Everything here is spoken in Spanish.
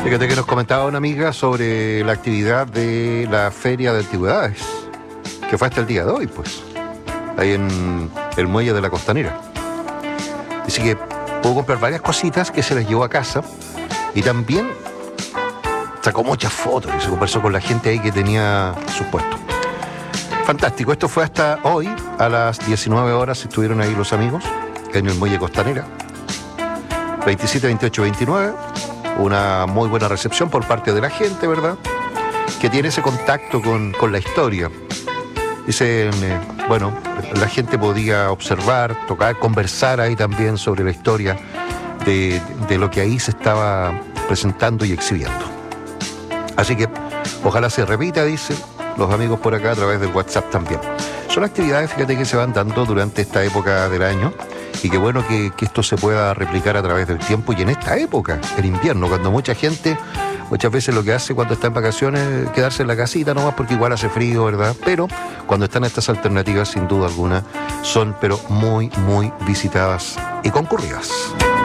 Fíjate que nos comentaba una amiga sobre la actividad de la Feria de Antigüedades, que fue hasta el día de hoy, pues, ahí en el muelle de la Costanera. Dice que pudo comprar varias cositas que se las llevó a casa y también sacó muchas fotos y se conversó con la gente ahí que tenía sus puestos. Fantástico, esto fue hasta hoy, a las 19 horas estuvieron ahí los amigos en el muelle Costanera. 27, 28, 29, una muy buena recepción por parte de la gente, ¿verdad? Que tiene ese contacto con la historia. Dicen, bueno, la gente podía observar, tocar, conversar ahí también sobre la historia de lo que ahí se estaba presentando y exhibiendo. Así que ojalá se repita, dicen los amigos por acá a través del WhatsApp también. Son actividades, fíjate, que se van dando durante esta época del año y qué bueno que esto se pueda replicar a través del tiempo y en esta época, el invierno, cuando mucha gente muchas veces lo que hace cuando está en vacaciones es quedarse en la casita nomás porque igual hace frío, ¿verdad? Pero cuando están estas alternativas, sin duda alguna, son pero muy, muy visitadas y concurridas.